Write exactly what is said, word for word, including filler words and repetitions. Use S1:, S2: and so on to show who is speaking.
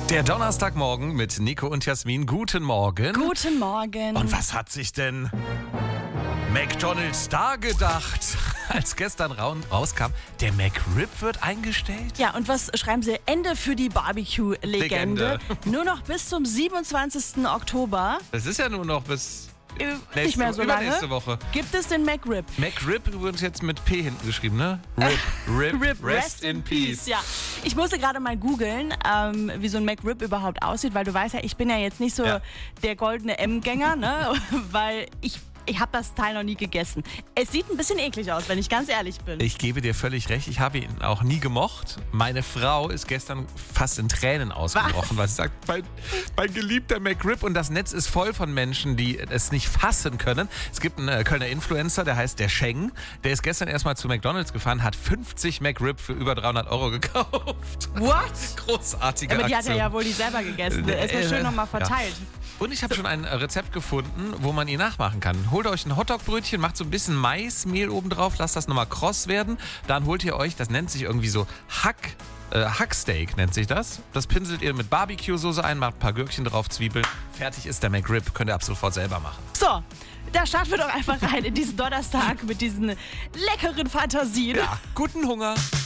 S1: Der Donnerstagmorgen mit Nico und Jasmin. Guten Morgen.
S2: Guten Morgen.
S1: Und was hat sich denn McDonald's da gedacht, als gestern rauskam, der McRib wird eingestellt?
S2: Ja, und was schreiben sie? Ende für die Barbecue-Legende.
S1: Legende.
S2: Nur noch bis zum siebenundzwanzigsten Oktober.
S1: Das ist ja nur noch bis
S2: Äh,
S1: nächste,
S2: nicht mehr so lange.
S1: übernächste Woche.
S2: Gibt es den McRib.
S1: McRib übrigens jetzt mit P hinten geschrieben, ne? Rib, Rib,
S2: Rib,
S1: rest, in peace.
S2: Ja, ich musste gerade mal googeln, ähm, wie so ein McRib überhaupt aussieht, weil du weißt ja, ich bin ja jetzt nicht so
S1: Ja.
S2: der goldene M-Gänger, ne? Weil ich, ich habe das Teil noch nie gegessen. Es sieht ein bisschen eklig aus, wenn ich ganz ehrlich bin.
S1: Ich gebe dir völlig recht, ich habe ihn auch nie gemocht. Meine Frau ist gestern fast in Tränen ausgebrochen, weil sie sagt, mein, mein geliebter McRib. Und das Netz ist voll von Menschen, die es nicht fassen können. Es gibt einen äh, Kölner Influencer, der heißt der Scheng. Der ist gestern erstmal zu McDonald's gefahren, hat fünfzig McRib für über dreihundert Euro gekauft.
S2: What?
S1: Großartige
S2: Aber die hat
S1: Aktion.
S2: er ja wohl nicht selber gegessen. Er ist mal schön nochmal verteilt.
S1: Ja. Und ich habe schon ein Rezept gefunden, wo man ihn nachmachen kann. Holt euch ein Hotdog-Brötchen, macht so ein bisschen Maismehl oben drauf, lasst das nochmal kross werden. Dann holt ihr euch, das nennt sich irgendwie so Hack, äh, Hacksteak nennt sich das. Das pinselt ihr mit Barbecue-Soße ein, macht ein paar Gürkchen drauf, Zwiebeln. Fertig ist der McRib. Könnt ihr ab sofort selber machen.
S2: So, da starten wir doch einfach rein in diesen Donnerstag mit diesen leckeren Fantasien.
S1: Ja, guten Hunger.